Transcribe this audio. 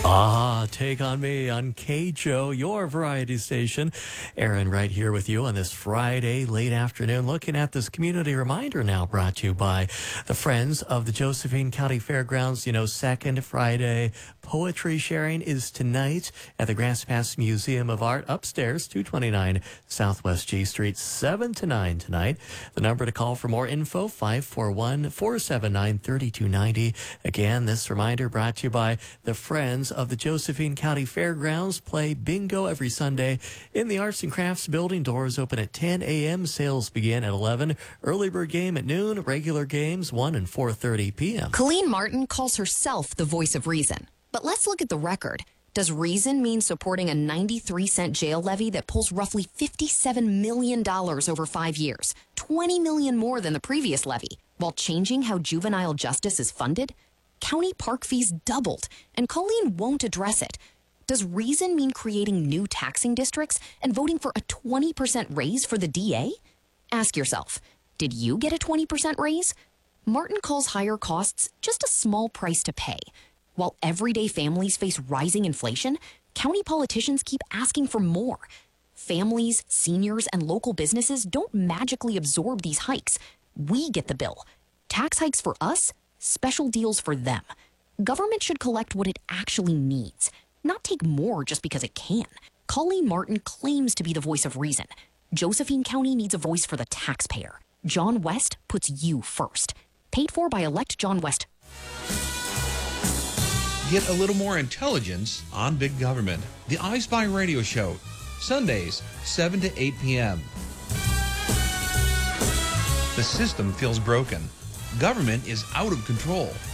Take on me on KJO, your variety station. Aaron right here with you on this Friday late afternoon, looking at this community reminder now brought to you by the Friends of the Josephine County Fairgrounds. Second Friday poetry sharing is tonight at the Grass Pass Museum of Art upstairs, 229 Southwest G Street, 7 to 9 tonight. The number to call for more info, 541-479-3290. Again, this reminder brought to you by the Friends of the Josephine County Fairgrounds. Play bingo every Sunday in the Arts and Crafts building. Doors open at 10 a.m. Sales begin at 11. Early bird game at noon. Regular games 1 and 4:30 p.m. Colleen Martin calls herself the voice of reason. But let's look at the record. Does reason mean supporting a 93-cent jail levy that pulls roughly $57 million over 5 years, $20 million more than the previous levy, while changing how juvenile justice is funded? County park fees doubled, and Colleen won't address it. Does reason mean creating new taxing districts and voting for a 20% raise for the DA? Ask yourself, did you get a 20% raise? Martin calls higher costs just a small price to pay. While everyday families face rising inflation, county politicians keep asking for more. Families, seniors, and local businesses don't magically absorb these hikes. We get the bill. Tax hikes for us, special deals for them. Government should collect what it actually needs, not take more just because it can. Colleen Martin claims to be the voice of reason. Josephine County needs a voice for the taxpayer. John West puts you first. Paid for by Elect John West. Get a little more intelligence on big government. The I Spy Radio Show, Sundays, 7 to 8 p.m. The system feels broken. Government is out of control.